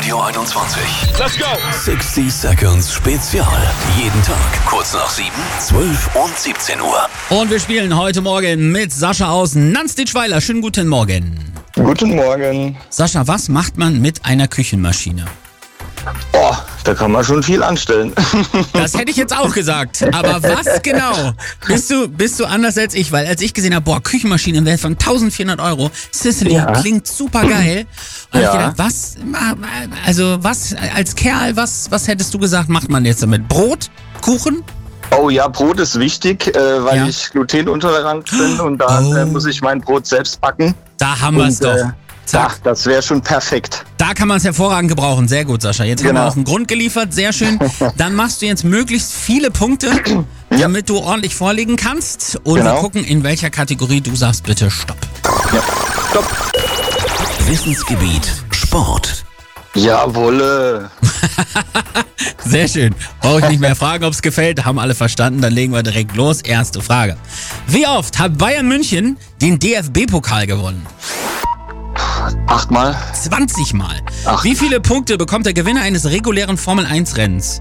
Radio 21. Let's go! 60 Seconds Spezial. Jeden Tag kurz nach 7, 12 und 17 Uhr. Und wir spielen heute Morgen mit Sascha aus Nanstitschweiler. Schönen guten Morgen. Guten Morgen. Sascha, was macht man mit einer Küchenmaschine? Oh, da kann man schon viel anstellen. Das hätte ich jetzt auch gesagt. Aber was genau? Bist du anders als ich? Weil als ich gesehen habe, Küchenmaschine im Wert von 1400 €, Sicily, Ja. klingt super geil. Und Ja. ich gedacht, was als Kerl, was hättest du gesagt, macht man jetzt damit? Brot? Kuchen? Oh ja, Brot ist wichtig, weil Ja. ich glutenintolerant bin und da muss ich mein Brot selbst backen. Da haben wir es Und, doch. Ja, Zack. das wäre schon perfekt. Da kann man es hervorragend gebrauchen. Sehr gut, Sascha. Jetzt haben wir Genau. auch einen Grund geliefert. Sehr schön. Dann machst du jetzt möglichst viele Punkte, damit du ordentlich vorlegen kannst. Und wir Genau. gucken, in welcher Kategorie du sagst bitte Stopp. Ja. Stopp. Wissensgebiet Sport. Jawolle. Sehr schön. Brauche ich nicht mehr fragen, ob es gefällt. Haben alle verstanden. Dann legen wir direkt los. Erste Frage. Wie oft hat Bayern München den DFB-Pokal gewonnen? 8-mal. 20 Mal. Ach. Wie viele Punkte bekommt der Gewinner eines regulären Formel-1-Rennens?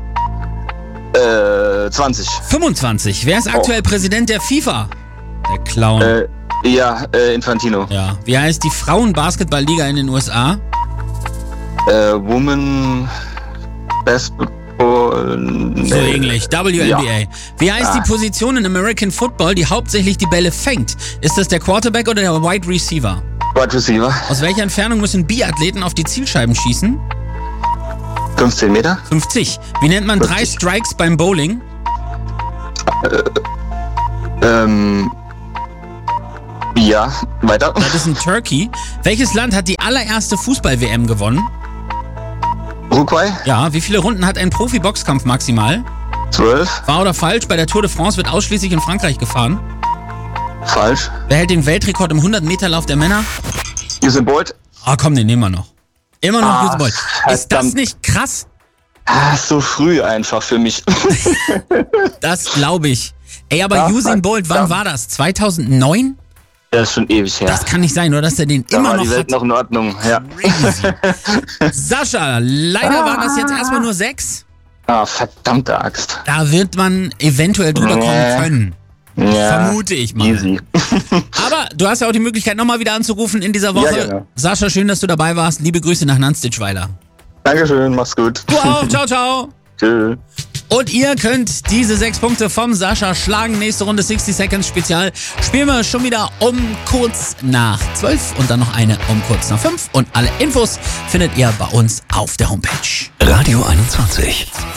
20. 25. Wer ist aktuell Präsident der FIFA? Der Clown. Infantino. Ja. Wie heißt die Frauen-Basketball-Liga in den USA? Woman Basketball. So ähnlich. WNBA. Ja. Wie heißt die Position in American Football, die hauptsächlich die Bälle fängt? Ist das der Quarterback oder der Wide Receiver? Wide Receiver. Aus welcher Entfernung müssen Biathleten auf die Zielscheiben schießen? 15 Meter. 50. Wie nennt man 3 50. Strikes beim Bowling? Ja, weiter. Das ist ein Turkey. Welches Land hat die allererste Fußball-WM gewonnen? Uruguay. Ja. Wie viele Runden hat ein Profi-Boxkampf maximal? 12. Wahr oder falsch? Bei der Tour de France wird ausschließlich in Frankreich gefahren. Falsch. Wer hält den Weltrekord im 100-Meter-Lauf der Männer? Usain Bolt. Ah, komm, den nehmen wir noch. Immer noch Usain Bolt. Ist das verdammt. nicht krass? So früh einfach für mich. Das glaube ich. Ey, aber Ja, Usain Bolt, wann war das? 2009? Das ist schon ewig her. Das kann nicht sein, oder dass er den Da immer war noch die Welt hat. noch in Ordnung. Ja. Crazy. Sascha, leider waren das jetzt erstmal nur 6. Verdammte Axt. Da wird man eventuell drüber kommen können. Ja. Vermute ich mal. Easy. Aber du hast ja auch die Möglichkeit, nochmal wieder anzurufen in dieser Woche. Ja, genau. Sascha, schön, dass du dabei warst. Liebe Grüße nach Nanstitschweiler. Dankeschön, mach's gut. Du auch. Ciao, ciao. Tschüss. Und ihr könnt diese 6 Punkte vom Sascha schlagen. Nächste Runde 60 Seconds Spezial. Spielen wir schon wieder um kurz nach 12 und dann noch eine um kurz nach 5. Und alle Infos findet ihr bei uns auf der Homepage. Radio 21.